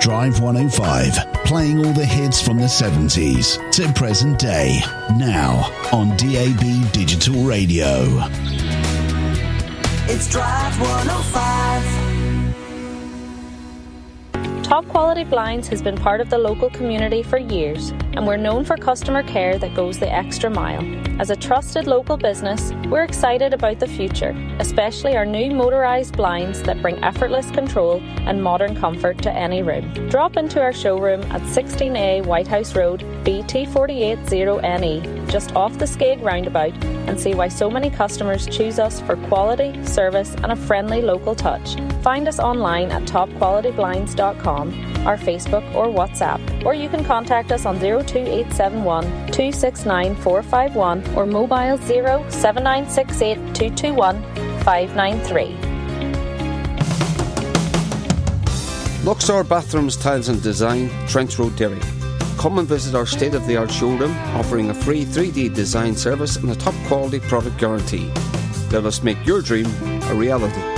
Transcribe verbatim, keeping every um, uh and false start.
Drive one oh five, playing all the hits from the seventies to present day, now on D A B Digital Radio. It's Drive one oh five. Top Quality Blinds has been part of the local community for years, and we're known for customer care that goes the extra mile. As a trusted local business, we're excited about the future, especially our new motorised blinds that bring effortless control and modern comfort to any room. Drop into our showroom at sixteen A White House Road, B T four eight zero N E, just off the Skeg roundabout, and see why so many customers choose us for quality, service and a friendly local touch. Find us online at top quality blinds dot com, our Facebook or WhatsApp, or you can contact us on zero two eight seven one, two six nine four five one or mobile zero seven nine six eight two two one five nine three. Luxor Bathrooms, Tiles and Design, Trench Road, Derry. Come and visit our state-of-the-art showroom, offering a free three D design service and a top quality product guarantee. Let us make your dream a reality.